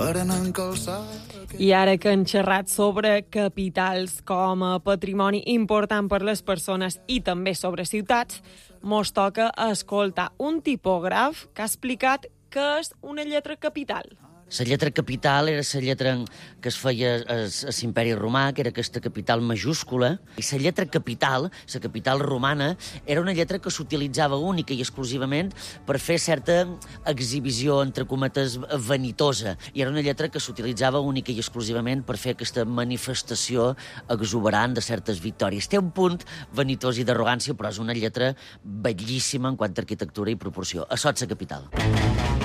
I ara que hem xerrat sobre capitals com a patrimoni important per les persones i també sobre ciutats, mos toca escoltar un tipògraf que ha explicat què és una lletra capital. La lletra capital era la lletra que es feia a l'imperi romà, que era aquesta capital majúscula, i la lletra capital, la capital romana, era una lletra que s'utilitzava única i exclusivament per fer certa exhibició, entre cometes, vanitosa, i era una lletra que s'utilitzava única i exclusivament per fer aquesta manifestació exuberant de certes victòries. Té un punt vanitós i d'arrogància, però és una lletra bellíssima en quant a arquitectura i proporció. Això és la capital.